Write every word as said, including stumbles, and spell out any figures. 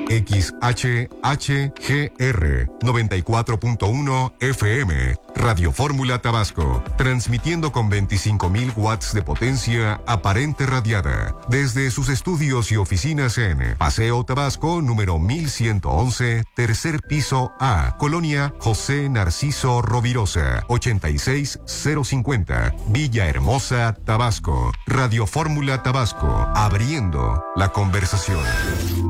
X H H G R noventa y cuatro punto uno F M, Radio Fórmula Tabasco, transmitiendo con veinticinco mil watts de potencia aparente radiada, desde sus estudios y oficinas en Paseo Tabasco, número mil ciento once, tercer piso A, Colonia José Narciso Rovirosa, ochenta y seis cero cincuenta, Villahermosa, Tabasco. Radio Fórmula Tabasco, abriendo la conversación.